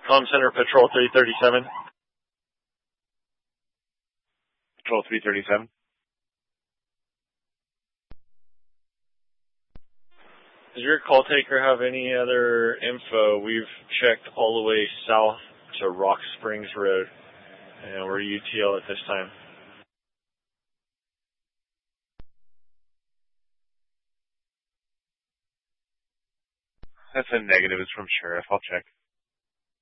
Comm Center Patrol 337. Patrol 337. Does your call taker have any other info? We've checked all the way south to Rock Springs Road, and we're UTL at this time. That's a negative. It's from Sheriff. I'll check.